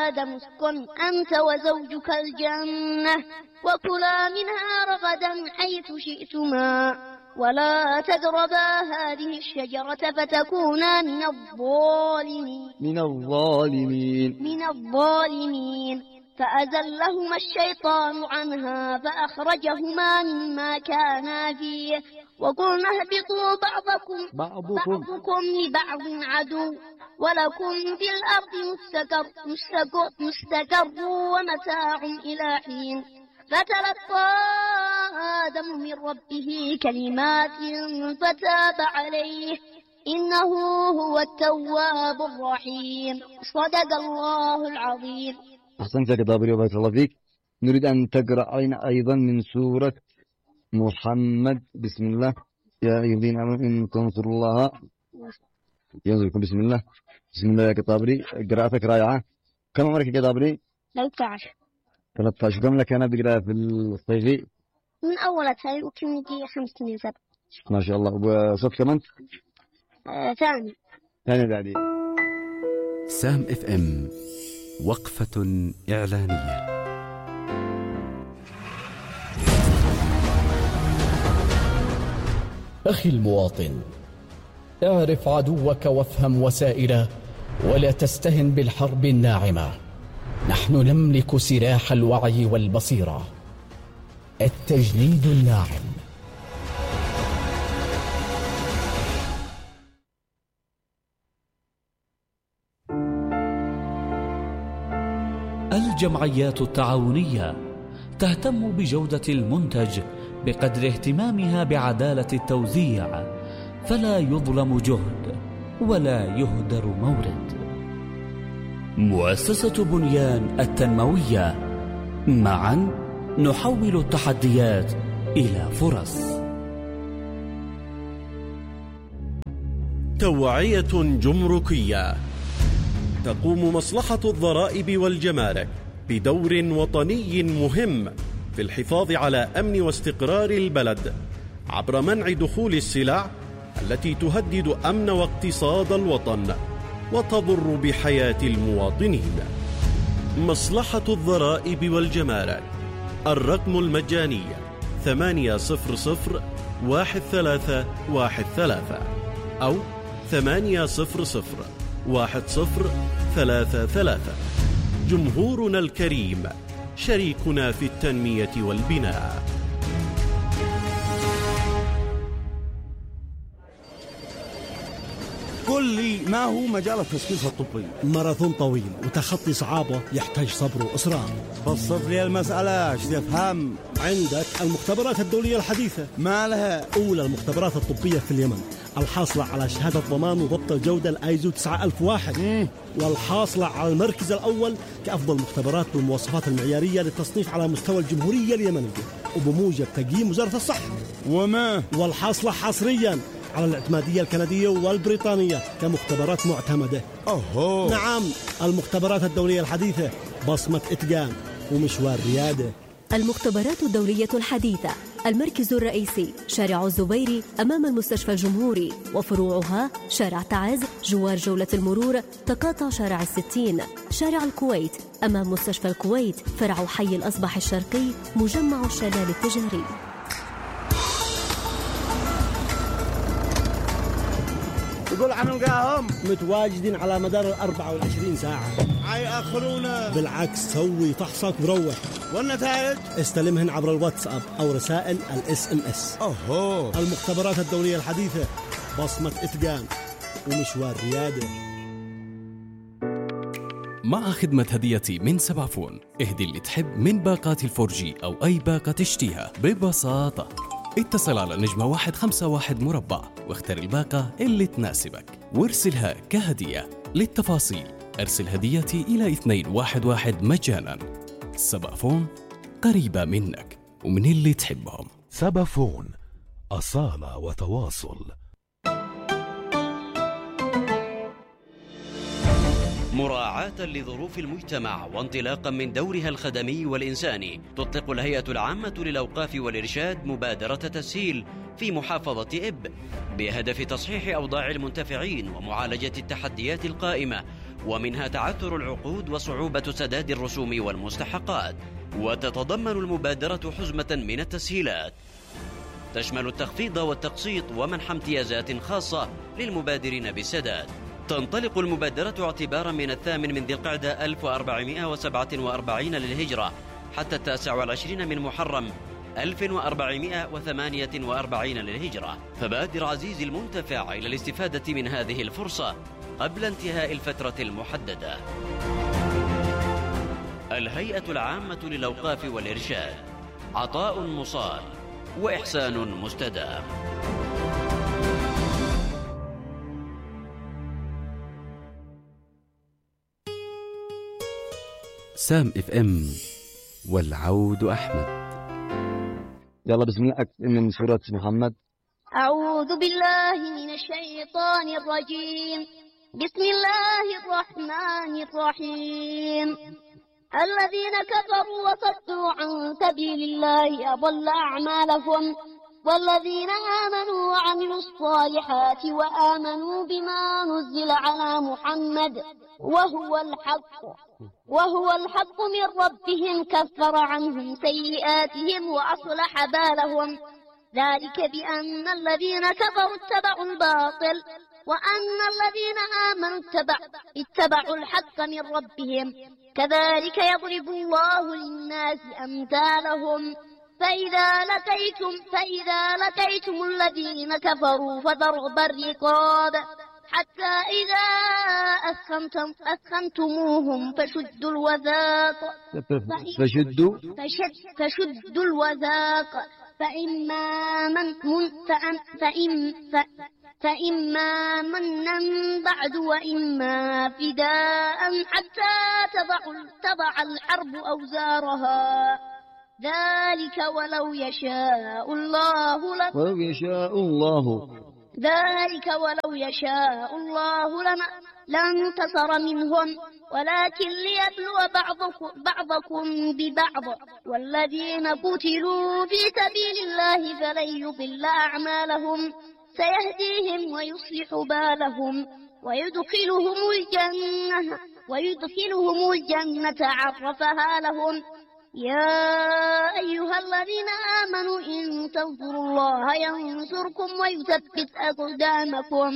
آدم اسكن أنت وزوجك الجنة وكلا منها رغدا حيث شئتما ولا تقربا هذه الشجرة فتكونا من الظالمين فأزلهما الشيطان عنها فأخرجهما مما كانا فيه وقلنا اهبطوا بعضكم لبعض عدو ولكم في الأرض مستقر ومتاع إلى حين فتلقى آدم من ربه كلمات فتاب عليه إنه هو التواب الرحيم. صدق الله العظيم. أحسنت يا قضابري وبارك الله فيك. نريد أن تقرأ علينا أيضا من سورة محمد. بسم الله يا أيها الذين آمنوا إن تنصروا الله ينصركم. بسم الله يا قضابري، قراءتك رائعة. كم عمرك يا قضابري؟ 13. كم لك أنا بقرأ في الصيفي؟ من أول تاي وكمتي 5 سنين 7. ما شاء الله. وصوت كمان؟ ثاني بعدين. سام اف ام وقفة إعلانية. أخي المواطن، اعرف عدوك وافهم وسائله ولا تستهن بالحرب الناعمة. نحن نملك سلاح الوعي والبصيرة، التجنيد الناعم. الجمعيات التعاونية تهتم بجودة المنتج بقدر اهتمامها بعدالة التوزيع، فلا يظلم جهد ولا يهدر مورد. مؤسسة بنيان التنموية، معا نحول التحديات إلى فرص. توعية جمركية. تقوم مصلحة الضرائب والجمارك بدور وطني مهم في الحفاظ على أمن واستقرار البلد عبر منع دخول السلع التي تهدد أمن واقتصاد الوطن وتضر بحياة المواطنين. مصلحة الضرائب والجمارك. الرقم المجاني 800-1313 أو 800-1033. جمهورنا الكريم شريكنا في التنمية والبناء. قل لي، ما هو مجال التثقيف الطبي؟ ماراثون طويل وتخطي صعابة يحتاج صبر وإصرار. بسط لي المسألة، ايش تفهم؟ عندك المختبرات الدولية الحديثة. ما لها؟ أولى المختبرات الطبية في اليمن، الحاصلة على شهادة ضمان وضبط الجودة الآيزو 9001، والحاصلة على المركز الأول كأفضل مختبرات بالمواصفات المعيارية للتصنيف على مستوى الجمهورية اليمنية وبموجب تقييم وزارة الصحة. والحاصلة حصرياً على الاعتمادية الكندية والبريطانية كمختبرات معتمدة. نعم، المختبرات الدولية الحديثة، بصمة إتقان ومشوار ريادة. المختبرات الدولية الحديثة، المركز الرئيسي شارع الزبيري أمام المستشفى الجمهوري، وفروعها شارع تعز جوار جولة المرور، تقاطع شارع 60، شارع الكويت أمام مستشفى الكويت، فرع حي الأصبح الشرقي، مجمع الشلال التجاري. يقول حنلقاهم متواجدين على مدار 24 ساعة. حيأخرونا. بالعكس، سوي فحصك وروح. والنتائج استلمهن عبر الواتساب أو رسائل الSMS. المختبرات الدولية الحديثة، بصمة إتقان ومشوار ريادة. مع خدمة هديتي من سبعفون، اهدي اللي تحب من باقات الفورجي أو أي باقة تشتيها ببساطة. اتصل على نجمة 151 مربع واختر الباقة اللي تناسبك وارسلها كهدية. للتفاصيل ارسل هديتي إلى 211 مجانا. سبعفون، قريبة منك ومن اللي تحبهم. سبعفون، أصالة وتواصل. مراعاة لظروف المجتمع وانطلاقا من دورها الخدمي والإنساني، تطلق الهيئة العامة للأوقاف والإرشاد مبادرة تسهيل في محافظة إب بهدف تصحيح أوضاع المنتفعين ومعالجة التحديات القائمة ومنها تعثر العقود وصعوبة سداد الرسوم والمستحقات. وتتضمن المبادرة حزمة من التسهيلات تشمل التخفيض والتقسيط ومنح امتيازات خاصة للمبادرين بالسداد. تنطلق المبادرة اعتبارا من 8 ذي القعدة 1447 للهجرة حتى 29 من محرم 1448 للهجرة. فبادر عزيزي المنتفع إلى الاستفادة من هذه الفرصة قبل انتهاء الفترة المحددة. الهيئة العامة للأوقاف والإرشاد، عطاء مصال وإحسان مستدام. سام اف ام والعود أحمد. يلا بسم الله من سورة محمد. أعوذ بالله من الشيطان الرجيم. بسم الله الرحمن الرحيم. الذين كفروا وصدوا عن سبيل الله أضل أعمالهم، والذين آمنوا وعملوا الصالحات وآمنوا بما نزل على محمد وهو الحق من ربهم كفر عنهم سيئاتهم وأصلح بالهم. ذلك بأن الذين كفروا اتبعوا الباطل وأن الذين آمنوا اتبعوا الحق من ربهم. كذلك يضرب الله للناس أمثالهم. فإذا لقيتم الذين كفروا فضرب الرقاب حتى إذا أثخنتموهم فشدوا الوثاق فإما منا بعد وإما فداء حتى تضع الحرب أوزارها. ذلك ولو يشاء الله لانتصر منهم ولكن ليبلو بعضكم ببعض. والذين قتلوا في سبيل الله فلن يضل أعمالهم سيهديهم ويصلح بالهم ويدخلهم الجنة عرفها لهم. يا أيها الذين آمنوا إن تنصروا الله ينصركم ويثبت أقدامكم.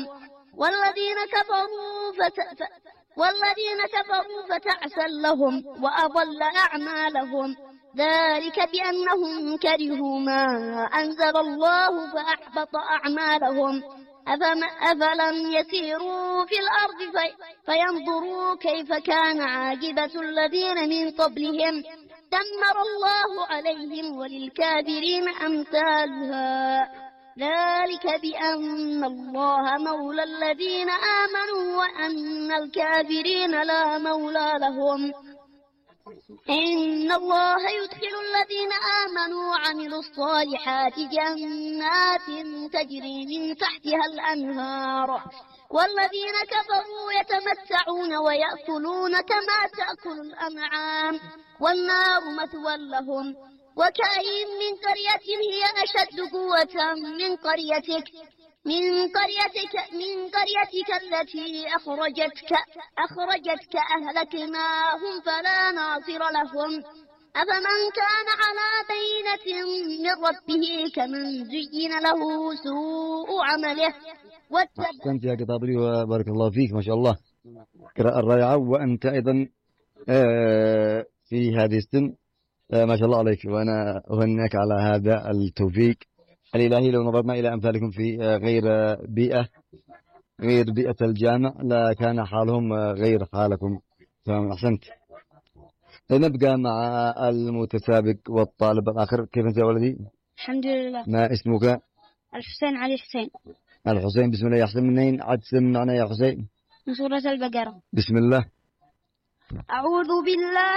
والذين كفروا فتعسا لهم وأضل أعمالهم. ذلك بأنهم كرهوا ما أنزل الله فأحبط أعمالهم. أفلم يسيروا في الأرض فينظروا كيف كان عاقبة الذين من قبلهم دمر الله عليهم وللكافرين أمثالها. ذلك بأن الله مولى الذين آمنوا وأن الكافرين لا مولى لهم. إن الله يدخل الذين آمنوا وعملوا الصالحات جنات تجري من تحتها الأنهار، والذين كفروا يتمتعون ويأكلون كما تأكل الأنعام والنار مثوى لهم. وكأين من قرية هي أشد قوة من قريتك التي أخرجتك أهلكناهم فلا ناصر لهم. أفمن كان على بينة من ربه كمن زين له سوء عمله. أحسنت يا قطابري وبارك الله فيك، ما شاء الله قراءة رائعة، وأنت أيضا في هذه السن ما شاء الله عليك، وأنا أهنئك على هذا التوفيق الإلهي. لو نظرنا إلى أمثالكم في غير بيئة الجامع لكان حالهم غير حالكم. أحسنت. نبقى مع المتسابق والطالب الآخر. كيف أنت يا ولدي؟ الحمد لله. ما اسمك؟ الحسين علي حسين. الحسين، بسم الله. يا حسين منين عاد سمعنا يا حسين؟ من سورة البقرة. بسم الله. أعوذ بالله